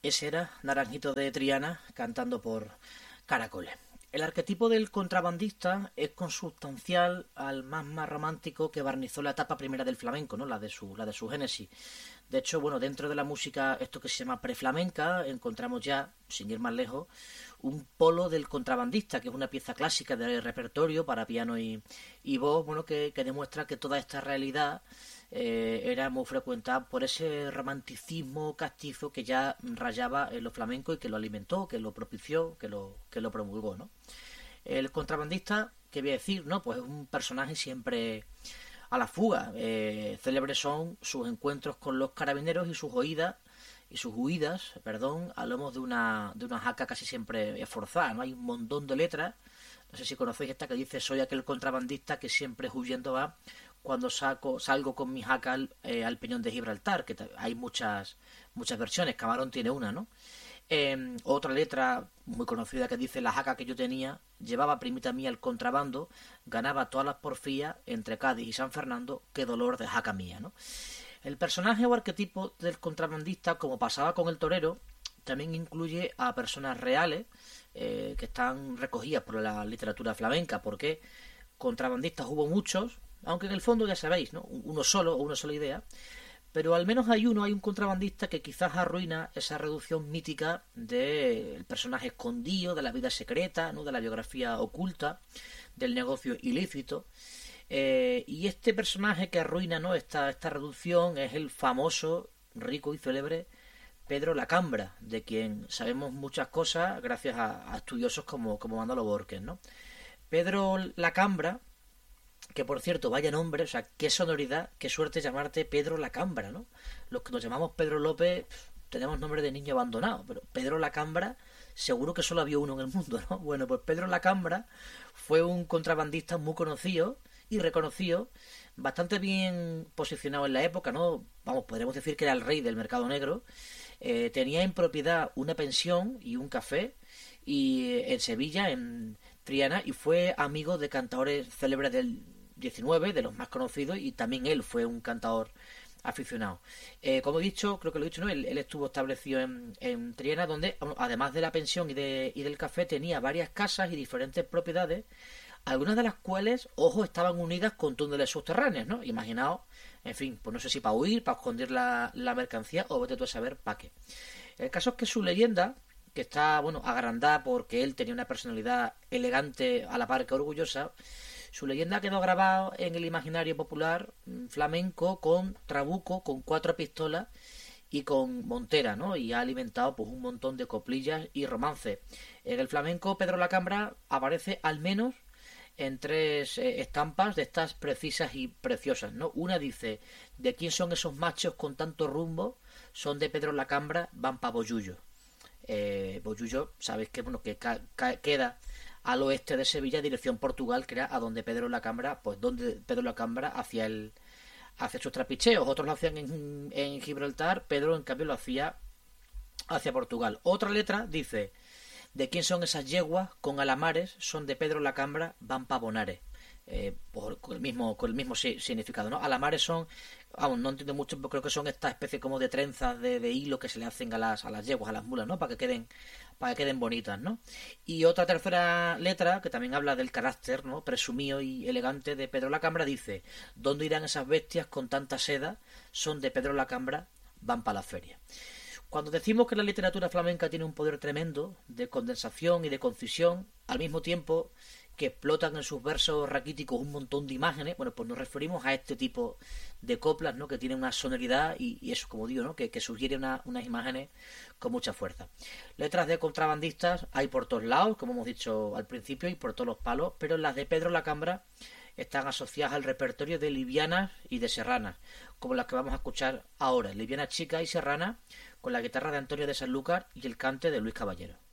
Ese era Naranjito de Triana cantando por Caracoles. El arquetipo del contrabandista es consustancial al más romántico que barnizó la etapa primera del flamenco, ¿no? La de su génesis. De hecho, bueno, dentro de la música, esto que se llama preflamenca, encontramos ya, sin ir más lejos, un polo del contrabandista, que es una pieza clásica de repertorio para piano y voz, bueno, que demuestra que toda esta realidad era muy frecuentada por ese romanticismo castizo que ya rayaba en lo flamenco y que lo alimentó, que lo propició, que lo promulgó, ¿no? El contrabandista, ¿qué voy a decir? No, pues es un personaje siempre a la fuga. Célebres son sus encuentros con los carabineros y sus huidas, perdón, a lomos de una jaca casi siempre esforzada, ¿no? Hay un montón de letras. No sé si conocéis esta que dice: soy aquel contrabandista que siempre huyendo va cuando salgo con mi jaca al peñón de Gibraltar, que hay muchas versiones. Camarón tiene una, ¿no? Otra letra muy conocida que dice: la jaca que yo tenía llevaba primita mía el contrabando, ganaba todas las porfías entre Cádiz y San Fernando, qué dolor de jaca mía, ¿no? El personaje o arquetipo del contrabandista, como pasaba con el torero, también incluye a personas reales que están recogidas por la literatura flamenca, porque contrabandistas hubo muchos, aunque en el fondo ya sabéis, ¿no? Uno solo o una sola idea, pero al menos hay un contrabandista que quizás arruina esa reducción mítica del personaje escondido, de la vida secreta, ¿no? De la biografía oculta, del negocio ilícito. Y este personaje que arruina, ¿no? esta reducción es el famoso, rico y célebre Pedro Lacambra, de quien sabemos muchas cosas gracias a estudiosos como Manolo Borges, ¿no? Pedro Lacambra, que por cierto, vaya nombre, o sea, qué sonoridad, qué suerte llamarte Pedro Lacambra, ¿no? Los que nos llamamos Pedro López tenemos nombre de niño abandonado, pero Pedro Lacambra seguro que solo había uno en el mundo, ¿no? Bueno, pues Pedro Lacambra fue un contrabandista muy conocido y reconocido, bastante bien posicionado en la época, ¿no? Vamos, podríamos decir que era el rey del mercado negro. Tenía en propiedad una pensión y un café y en Sevilla, en Triana, y fue amigo de cantadores célebres del 19, de los más conocidos, y también él fue un cantador aficionado. Como he dicho, creo que lo he dicho, ¿no? Él estuvo establecido en Triana, donde además de la pensión y del café tenía varias casas y diferentes propiedades, algunas de las cuales, ojo, estaban unidas con túneles subterráneos, ¿no? Imaginaos, en fin, pues no sé si para huir, para esconder la mercancía, o vete tú a saber para qué. El caso es que su leyenda, que está, bueno, agrandada porque él tenía una personalidad elegante a la par que orgullosa, su leyenda quedó grabada en el imaginario popular flamenco con trabuco, con 4 pistolas y con montera, ¿no? Y ha alimentado pues un montón de coplillas y romances. En el flamenco, Pedro Lacambra aparece al menos en 3 estampas de estas precisas y preciosas, ¿no? Una dice: ¿de quién son esos machos con tanto rumbo? Son de Pedro Lacambra, van pa' Bollullo. Bollullo, sabéis que, bueno, que queda al oeste de Sevilla, dirección Portugal, que era a donde Pedro Lacambra, pues donde Pedro Lacambra hacía sus trapicheos. Otros lo hacían en Gibraltar, Pedro en cambio lo hacía hacia Portugal. Otra letra dice: ¿de quién son esas yeguas con alamares? Son de Pedro Lacambra, van pa' Bonares. Con el mismo significado, ¿no? Alamares son, vamos, no entiendo mucho, pero creo que son esta especie como de trenzas de hilo que se le hacen a las yeguas, a las mulas, ¿no? Para que queden bonitas, ¿no? Y otra tercera letra que también habla del carácter, ¿no? Presumido y elegante de Pedro Lacambra dice: ¿dónde irán esas bestias con tanta seda? Son de Pedro Lacambra, van para la feria. Cuando decimos que la literatura flamenca tiene un poder tremendo de condensación y de concisión, al mismo tiempo que explotan en sus versos raquíticos un montón de imágenes, bueno, pues nos referimos a este tipo de coplas, ¿no? Que tienen una sonoridad y eso, como digo, ¿no? Que sugiere unas imágenes con mucha fuerza. Letras de contrabandistas hay por todos lados, como hemos dicho al principio, y por todos los palos, pero las de Pedro Lacambra están asociadas al repertorio de livianas y de serranas, como las que vamos a escuchar ahora: liviana chica y serrana, con la guitarra de Antonio de Sanlúcar y el cante de Luis Caballero.